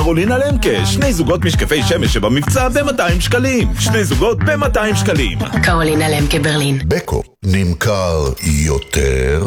קרולינה למקה, 2 זוגות משקפי שמש שבמבצע ב-200 שקלים. 2 זוגות ב-200 שקלים. קרולינה למקה ברלין. בקו נמכר יותר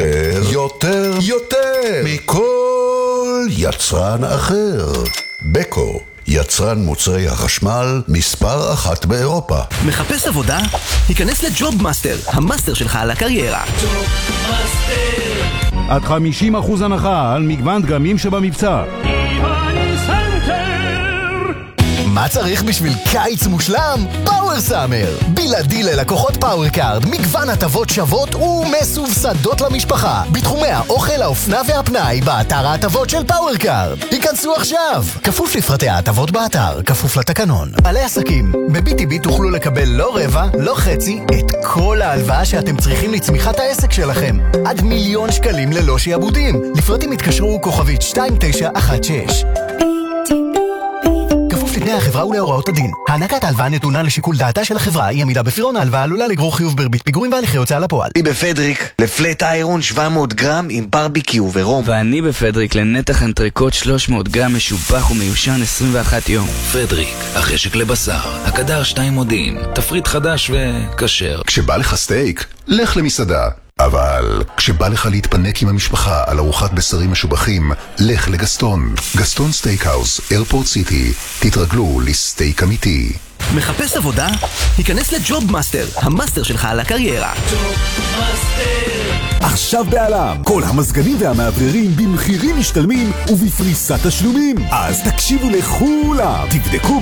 מכל יצרן אחר. בקו, יצרן מוצרי החשמל מספר 1 באירופה. מחפש עבודה? היכנס לג'וב מאסטר, המאסטר שלך על הקריירה. עד 50% הנחה על מגוון דגמים שבמבצע. מה צריך בשביל קיץ מושלם? פאוור סאמר! בלעדי ללקוחות פאוור קארד, מגוון הטבות שוות ומסובסדות למשפחה בתחומי האוכל, האופנה והפנאי באתר ההטבות של פאוור קארד. היכנסו עכשיו! כפוף לפרטי ההטבות באתר, כפוף לתקנון. בעלי עסקים, ב-BTB תוכלו לקבל לא רבע, לא חצי, את כל ההלוואה שאתם צריכים לצמיחת העסק שלכם. עד 1,000,000 שקלים ללא שיעבודים. לפרטים התקשרו כוכבית 2916. לפני החברה ולהוראות הדין. הענקת ההלוואה נתונה לשיקול דעתה של החברה. אי עמידה בפירעון ההלוואה עלולה לגרור חיוב בריבית פיגורים והליכי הוצאה לפועל. אני בפדריק לפלט איירון 700 גרם עם ברביקיו ורום. ואני בפדריק לנתח אנטריקוט 300 גרם משובח ומיושן 21 יום. פדריק, החשק לבשר, הקדר 2 מודיעין, תפריט חדש וכשר. כשבא לך סטייק, לך למסעדה. אבל כשבא לך להתפנק עם המשפחה על ארוחת בשרים משובחים, לך לגסטון. גסטון סטייקהאוס, איירפורט סיטי. תתרגלו לסטייק אמיתי. מחפש עבודה? היכנס לג'וב מאסטר, המאסטר שלך על הקריירה. עכשיו בעלם, כל המזגנים והמאווררים במחירים משתלמים ובפריסת תשלומים. אז תקשיבו לכולם, תבדקו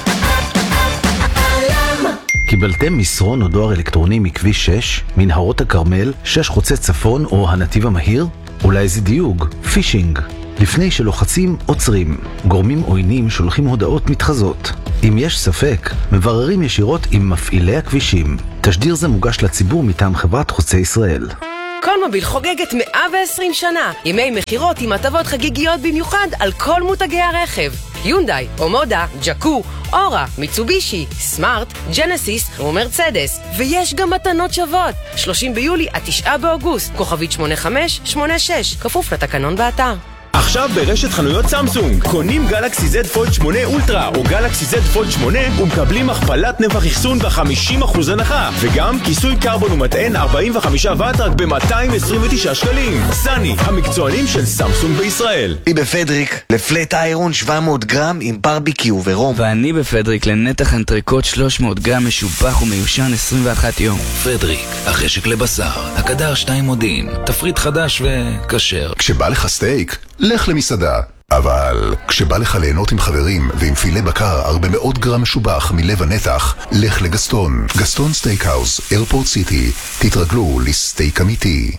קיבלתם מסרון או דואר אלקטרוני מכביש 6, מנהרות הכרמל, 6 חוצה צפון או הנתיב המהיר? אולי זה דיוג, פישינג. לפני שלוחצים, עוצרים. גורמים עוינים שולחים הודעות מתחזות. אם יש ספק, מבררים ישירות עם מפעילי הכבישים. תשדיר זה מוגש לציבור מטעם חברת חוצה ישראל. קולמוביל חוגגת 120 שנה. ימי מחירות עם הטבות חגיגיות במיוחד על כל מותגי הרכב. יונדאי, אומודה, ג'קו, אורה, מיצובישי, סמארט, ג'נסיס ומרצדס. ויש גם מתנות שוות. 30 ביולי עד 9 באוגוסט. כוכבית 8586. כפוף לתקנון באתר. עכשיו ברשת חנויות סמסונג, קונים גלקסי Z פולד 8 אולטרה או גלקסי Z פולד 8 ומקבלים הכפלת נפח אחסון ב-50% הנחה, וגם כיסוי קרבון ומטען 45 וואט רק ב-229 שקלים. סני, המקצוענים של סמסונג בישראל. אני בפדריק לפלט איירון 700 גרם עם ברביקיו ורום. ואני בפדריק לנתח אנטריקוט 300 גרם משובח ומיושן 21 יום. פדריק, החשק לבשר, הקדר 2 מודיעין, תפריט חדש וכשר. כשבא לך סטייק, לך למסעדה. אבל כשבא לך ליהנות עם חברים ועם פילה בקר 400 גרם משובח מלב הנתח, לך לגסטון. גסטון סטייקהאוס, איירפורט סיטי. תתרגלו לסטייק אמיתי.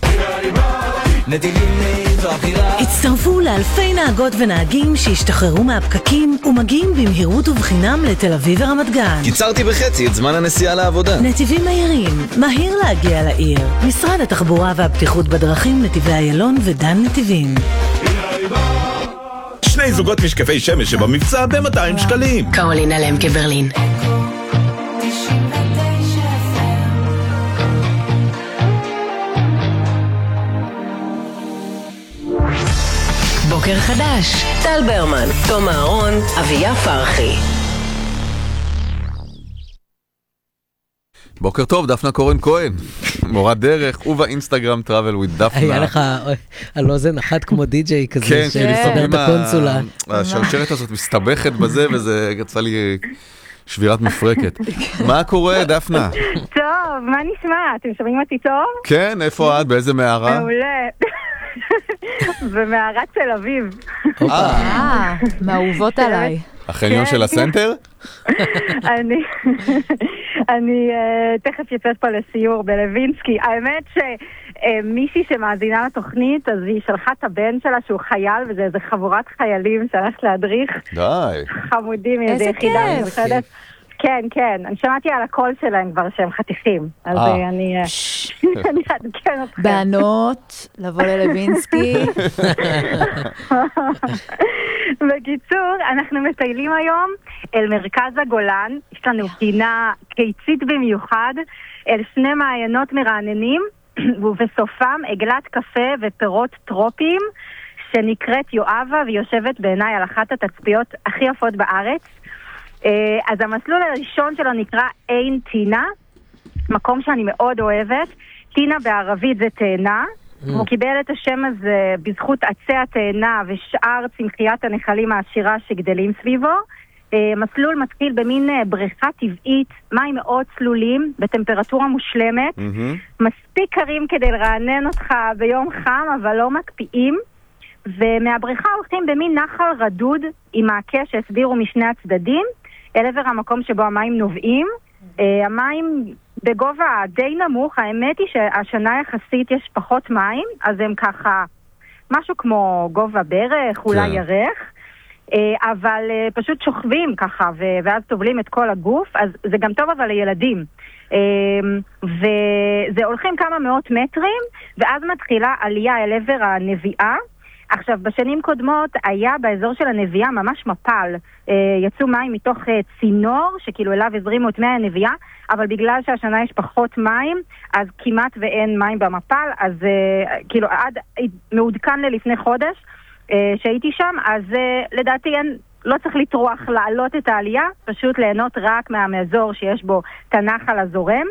הצטרפו לאלפי נהגות ונהגים שהשתחררו מהפקקים ומגיעים במהירות ובחינם לתל אביב ורמת גן. קיצרתי בחצי את זמן הנסיעה לעבודה. נתיבים מהירים, מהיר להגיע לעיר. משרד התחבורה והבטיחות בדרכים, נתיבי איילון ודן נתיבים. 2 זוגות משקפי שמש שבמבצע ב-200 שקלים. קרולינה למקה ברלין. בוקר חדש, טל ברמן, תום אהרון, אביה פרחי. בוקר טוב, דפנה קורן כהן, מורת דרך, ובאינסטגרם טראבל וויד דפנה. היה לך על אוזן אחת כמו די-ג'יי כזה, כן, שלסדר את הקונסולה. השרשרת הזאת מסתבכת בזה, וזה יצא לי שבירת מפרקת. מה קורה, דפנה? טוב, מה נשמע? אתם שומעים אותי טוב? כן, איפה את? באיזה מערה? מעולה. במערת תל אביב. מאהובות עליי. החניון של הסנטר? אני תכף יצאת פה לסיור בלווינסקי. האמת שמישהי שמאזינה לתוכנית, אז היא שלחה את הבן שלה שהוא חייל, וזה איזה חבורת חיילים שהלכת להדריך. די. חמודים, איזה יחידה מיוחדת. כן, כן, אני שמעתי על הקול שלהם כבר שהם חתיכים, אז אני אעדכן אתכם. בנות, לבוא ללווינסקי. בקיצור, אנחנו מטיילים היום אל מרכז הגולן, יש לנו פינה קיצית במיוחד, אל 2 מעיינות מרעננים, ובסופם עגלת קפה ופירות טרופיים, שנקראת יואבה, והיא יושבת בעיניי על אחת התצפיות הכי יפות בארץ. אז המסלול הראשון שלו נקרא עין טינה, מקום שאני מאוד אוהבת. טינה בערבית זה תאנה, הוא קיבל את השם הזה בזכות עצי התאנה ושאר צמחיית הנחלים העשירה שגדלים סביבו. מסלול מתחיל במין בריכה טבעית, מים מאוד צלולים, בטמפרטורה מושלמת, מספיק קרים כדי לרענן אותך ביום חם, אבל לא מקפיאים, ומהבריכה הולכים במין נחל רדוד עם מעקה שהסבירו משני הצדדים, אל עבר המקום שבו המים נובעים. המים בגובה די נמוך, האמת היא שהשנה יחסית יש פחות מים, אז הם ככה משהו כמו גובה ברך, אולי ירך, אבל פשוט שוכבים ככה, ואז טובלים את כל הגוף, אז זה גם טוב אבל לילדים. וזה הולכים כמה מאות מטרים, ואז מתחילה עלייה אל עבר הנביאה. עכשיו, בשנים קודמות היה באזור של הנביאה ממש מפל. יצאו מים מתוך צינור, שכאילו אליו הזרימו את מי הנביאה, אבל בגלל שהשנה יש פחות מים, אז כמעט ואין מים במפל, אז כאילו עד מעודכן ללפני חודש שהייתי שם, אז לדעתי לא צריך לטרוח לעלות את העלייה, פשוט ליהנות רק מהאזור שיש בו את הנחל הזורם.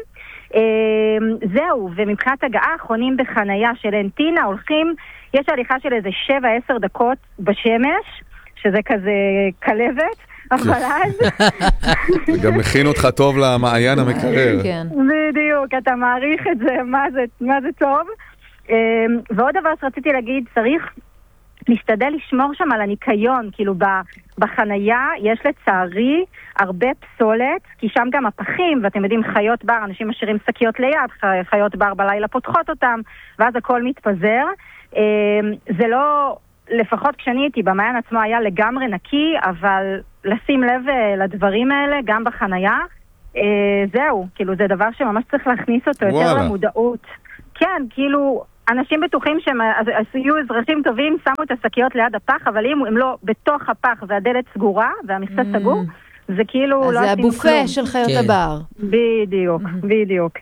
זהו, ומבחינת הגעה חונים בחנייה של עין טינה, הולכים, יש הליכה של איזה 7-10 דקות בשמש, שזה כזה כלבת, אבל אז... זה גם מכין אותך טוב למעיין המקרר. בדיוק, אתה מעריך את זה, מה זה טוב. ועוד דבר שרציתי להגיד, צריך להשתדל לשמור שם על הניקיון, כאילו בחנייה יש לצערי הרבה פסולת, כי שם גם הפחים, ואתם יודעים, חיות בר, אנשים משאירים שקיות ליד, חיות בר בלילה פותחות אותם, ואז הכל מתפזר. זה לא, לפחות כשאני הייתי במעיין עצמו היה לגמרי נקי, אבל לשים לב לדברים האלה, גם בחנייה, זהו, כאילו זה דבר שממש צריך להכניס אותו יותר למודעות. כן, כאילו... אנשים בטוחים שהם היו אזרחים טובים, שמו את השקיות ליד הפח, אבל אם הם לא בתוך הפח והדלת סגורה והמכסה סגור, זה כאילו אז לא זה הבופה של חיות הבר. בדיוק, בדיוק.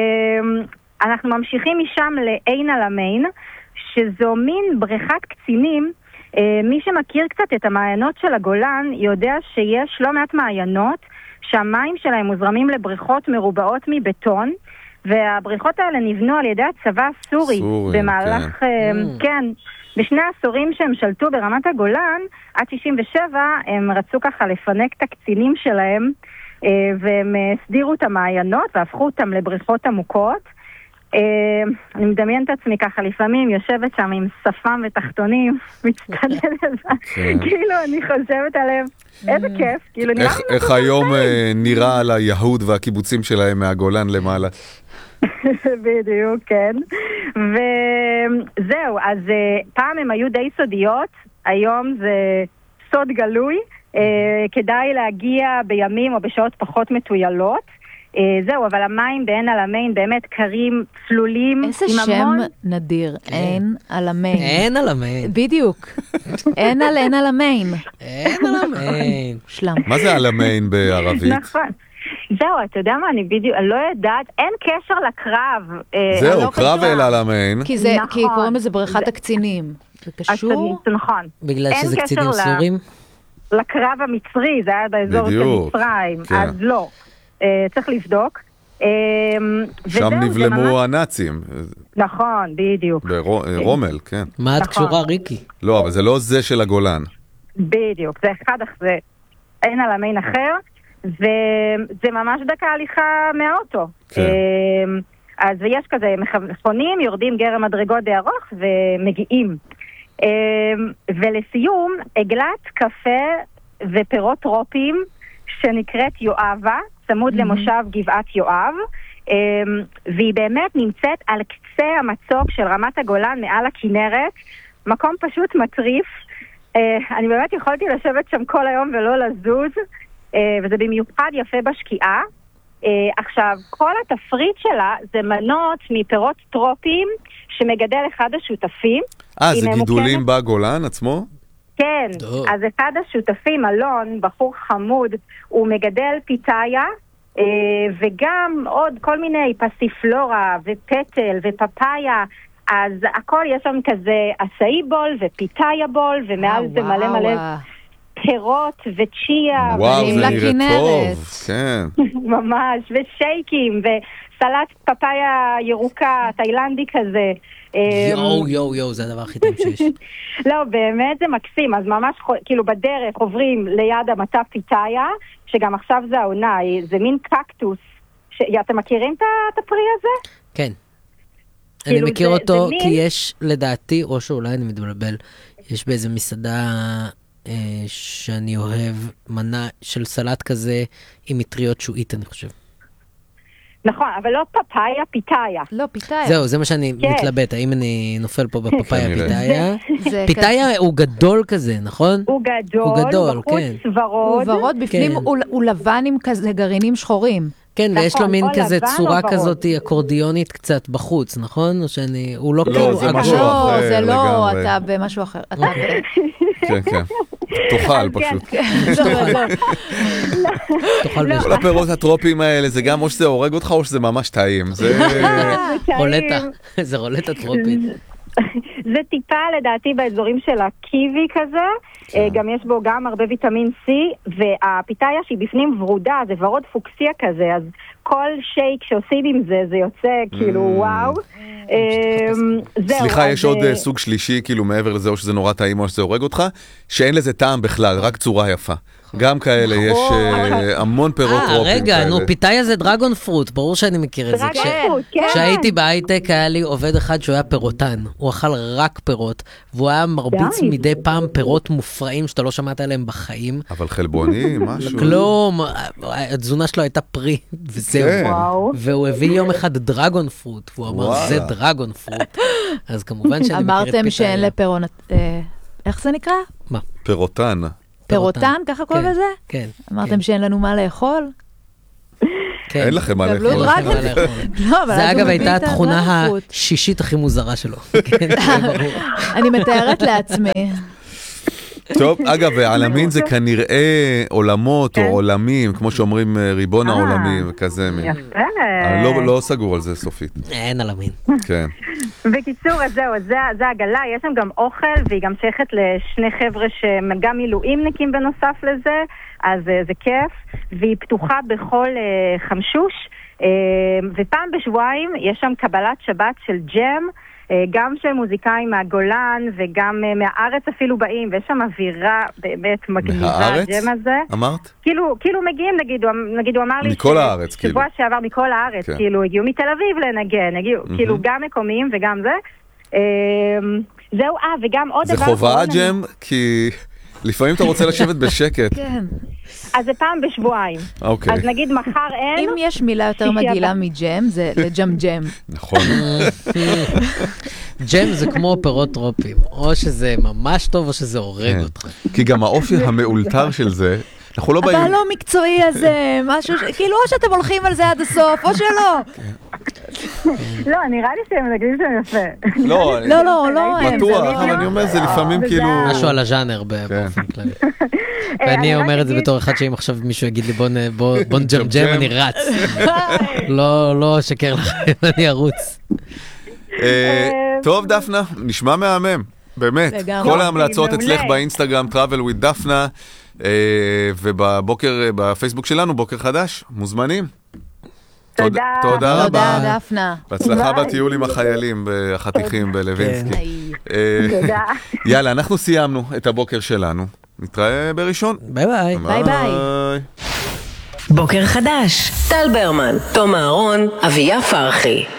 אנחנו ממשיכים משם לעין אלמיין, שזו מין בריכת קצינים. מי שמכיר קצת את המעיינות של הגולן יודע שיש לא מעט מעיינות שהמים שלהם מוזרמים לבריכות מרובעות מבטון, והבריכות האלה נבנו על ידי הצבא הסורי במהלך, כן, בשני העשורים שהם שלטו ברמת הגולן, עד 67 הם רצו ככה לפנק את הקצינים שלהם, והם הסדירו את המעיינות והפכו אותם לבריכות עמוקות. אני מדמיין את עצמי ככה, לפעמים יושבת שם עם שפם ותחתונים, מצטדלת, כאילו אני חושבת עליהם, איזה כיף, כאילו נראה לי... איך היום נראה על היהוד והקיבוצים שלהם מהגולן למעלה? בדיוק, כן. וזהו, אז פעם הם היו די סודיות, היום זה סוד גלוי, כדאי להגיע בימים או בשעות פחות מטוילות. זהו, אבל המים בעין אלמיין באמת קרים, צלולים. איזה שם נדיר, עין אלמיין. עין אלמיין. בדיוק. עין אלמיין. עין אלמיין. שלם. מה זה אלמיין בערבית? נכון. זהו, אתה יודע מה, אני בדיוק, לא יודעת, אין קשר לקרב. זהו, קרב אל אלמיין. כי קוראים לזה בריכת הקצינים. זה קשור? נכון. בגלל שזה קצינים סורים? לקרב המצרי, זה היה באזור של מצרים, אז לא. צריך לבדוק. שם נבלמו הנאצים. נכון, בדיוק. ברומל, כן. מה את קשורה, ריקי? לא, אבל זה לא זה של הגולן. בדיוק, זה אחד אחרי, אין אלמיין אחר, וזה ממש דקה הליכה מהאוטו. אז יש כזה מכונים, יורדים גרם מדרגות די ארוך ומגיעים. ולסיום, עגלת קפה ופירות טרופיים שנקראת יואבה, צמוד למושב גבעת יואב, והיא באמת נמצאת על קצה המצוק של רמת הגולן מעל הכנרת, מקום פשוט מטריף. אני באמת יכולתי לשבת שם כל היום ולא לזוז, וזה במיוחד יפה בשקיעה. עכשיו, כל התפריט שלה זה מנות מפירות טרופיים שמגדל אחד השותפים. זה גידולים בגולן עצמו? כן, אז אחד השותפים, אלון, בחור חמוד, הוא מגדל פיתאיה, וגם עוד כל מיני פסיפלורה ופטל ופפאיה, אז הכל יש שם כזה אסאי בול ופיתאיה בול, ומעל זה מלא מלא פירות וצ'יה. וואו, זה נראה טוב, כן. ממש, ושייקים, וסלט פפאיה ירוקה, תאילנדי כזה. יו, זה הדבר הכי טוב שיש. לא, באמת זה מקסים, אז ממש כאילו בדרך עוברים ליד המטע פיתאיה, שגם עכשיו זה העונה, זה מין קקטוס. אתם מכירים את הפרי הזה? כן. אני מכיר אותו כי יש לדעתי, או שאולי אני מתבלבל, יש באיזה מסעדה שאני אוהב מנה של סלט כזה עם מטריות שועית, אני חושב. נכון, אבל לא פפאיה, פיתאיה. לא, פיתאיה. זהו, זה מה שאני מתלבט, האם אני נופל פה בפפאיה פיתאיה. פיתאיה הוא גדול כזה, נכון? הוא גדול, הוא בחוץ ורוד. הוא ורוד, בפנים הוא לבן עם כזה גרעינים שחורים. כן, ויש לו מין כזה צורה כזאת אקורדיונית קצת בחוץ, נכון? הוא לא כאילו... לא, זה משהו אחר. זה לא, אתה במשהו אחר. כן, כן. תאכל פשוט. תאכל כל הפירות הטרופיים האלה, זה גם או שזה הורג אותך או שזה ממש טעים. זה רולטה, זה רולטה טרופית. זה טיפה לדעתי באזורים של הקיווי כזה, גם יש בו גם הרבה ויטמין C, והפיתאיה שהיא בפנים ורודה, זה ורוד פוקסיה כזה, אז כל שייק שעושים עם זה, זה יוצא כאילו וואו. סליחה, יש עוד סוג שלישי, כאילו מעבר לזה או שזה נורא טעים או שזה הורג אותך, שאין לזה טעם בכלל, רק צורה יפה. גם כאלה, יש המון פירות טרופיים כאלה. רגע, פיתאיה זה דרגון פרוט, ברור שאני מכיר את זה. כשהייתי בהייטק היה לי עובד אחד שהוא היה פירותן, הוא אכל רק פירות, והוא היה מרביץ מדי פעם פירות מופרעים שאתה לא שמעת עליהם בחיים. אבל חלבוני, משהו. כלום, התזונה שלו הייתה פרי, וזהו. והוא הביא יום אחד דרגון פרוט, והוא אמר, זה דרגון פרוט. אז כמובן שאני מכיר את פיתאיה. אמרתם שאין לפירונת... איך זה נקרא? מה? פירותן. פירותן, ככה קוראים לזה? כן. אמרתם שאין לנו מה לאכול? אין לכם מה לאכול. זה אגב הייתה התכונה השישית הכי מוזרה שלו. אני מתארת לעצמי. טוב, אגב, העלמין זה כנראה עולמות או עולמים, כמו שאומרים ריבון העולמים, כזה מין. יפה. לא סגור על זה סופית. אין עלמין. כן. בקיצור, אז זהו, זה הגלה, יש שם גם אוכל, והיא גם שייכת לשני חבר'ה שהם גם מילואימניקים בנוסף לזה, אז זה כיף, והיא פתוחה בכל חמשוש, ופעם בשבועיים יש שם קבלת שבת של ג'ם, גם של מוזיקאים מהגולן וגם מהארץ אפילו באים, ויש שם אווירה באמת מגניבה, הג'ם הזה. אמרת? כאילו מגיעים, נגיד הוא אמר לי מכל הארץ, כאילו. שבוע שעבר מכל הארץ, כאילו הגיעו מתל אביב לנגן, הגיעו כאילו גם מקומיים וגם זה. זהו, וגם עוד דבר... זה חובה הג'ם, כי לפעמים אתה רוצה לשבת בשקט. כן. אז זה פעם בשבועיים. אוקיי. אז נגיד מחר אין... אם יש מילה יותר מגעילה מג'ם, זה לג'ם ג'ם. נכון. ג'ם זה כמו פירות טרופיים. או שזה ממש טוב או שזה הורג אותך. כי גם האופי המאולתר של זה, אנחנו לא באים... אבל לא מקצועי הזה, משהו, כאילו או שאתם הולכים על זה עד הסוף, או שלא. לא, נראה לי שהם נגדים שהם יפה. לא. בטוח, אבל אני אומר, זה לפעמים כאילו... משהו על הז'אנר באופן כללי. ואני אומר את זה בתור אחד שאם עכשיו מישהו יגיד לי בוא נג'ם, אני רץ. לא שקר לכם, אני ארוץ. טוב, דפנה, נשמע מהמם. באמת, כל ההמלצות אצלך באינסטגרם, Travel with דפנה, ובבוקר, בפייסבוק שלנו, בוקר חדש, מוזמנים. תודה רבה. דפנה. בהצלחה בטיול עם החיילים, החתיכים בלווינסקי. תודה. יאללה, אנחנו סיימנו את הבוקר שלנו. נתראה בראשון. ביי ביי. ביי ביי. בוקר חדש, טל ברמן, תום אהרון, אביה פרחי.